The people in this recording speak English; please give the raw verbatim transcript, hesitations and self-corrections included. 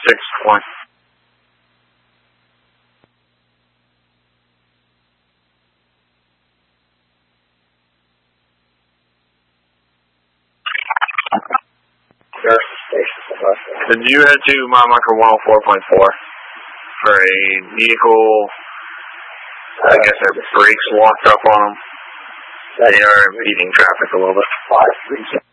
six one. Did you head to mile marker one oh four point four for a vehicle? I guess their brakes locked up on them. They are impeding traffic a little bit. Five, three,